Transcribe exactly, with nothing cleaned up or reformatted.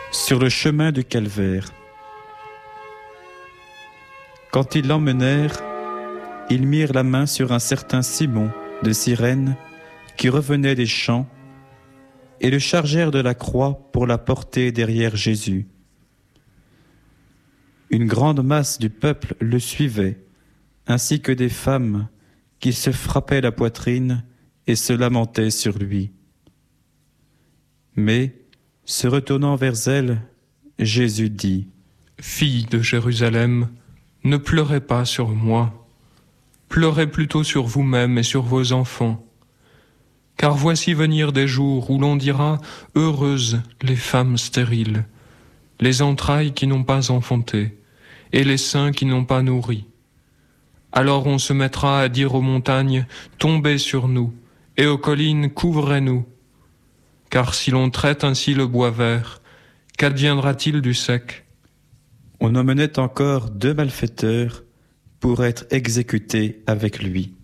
sur le chemin du calvaire. Quand ils l'emmenèrent, ils mirent la main sur un certain Simon de Cyrène qui revenait des champs et le chargèrent de la croix pour la porter derrière Jésus. Une grande masse du peuple le suivait, ainsi que des femmes qui se frappaient la poitrine et se lamentaient sur lui. Mais, se retournant vers elle, Jésus dit : « Filles de Jérusalem, ne pleurez pas sur moi, pleurez plutôt sur vous-même et sur vos enfants. Car voici venir des jours où l'on dira « Heureuses les femmes stériles, les entrailles qui n'ont pas enfanté, et les seins qui n'ont pas nourri. Alors on se mettra à dire aux montagnes « Tombez sur nous », et aux collines « Couvrez-nous ». Car si l'on traite ainsi le bois vert, qu'adviendra-t-il du sec ? On emmenait encore deux malfaiteurs pour être exécutés avec lui.